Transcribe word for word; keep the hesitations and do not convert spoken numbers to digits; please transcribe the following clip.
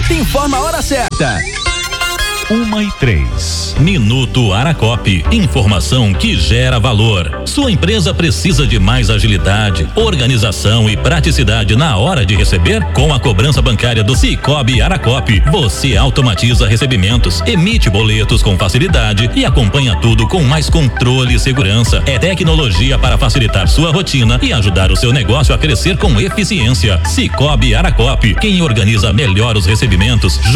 Informa a hora certa. Uma e três. Minuto Aracop. Informação que gera valor. Sua empresa precisa de mais agilidade, organização e praticidade na hora de receber? Com a cobrança bancária do Sicoob Aracop, você automatiza recebimentos, emite boletos com facilidade e acompanha tudo com mais controle e segurança. É tecnologia para facilitar sua rotina e ajudar o seu negócio a crescer com eficiência. Sicoob Aracop. Quem organiza melhor os recebimentos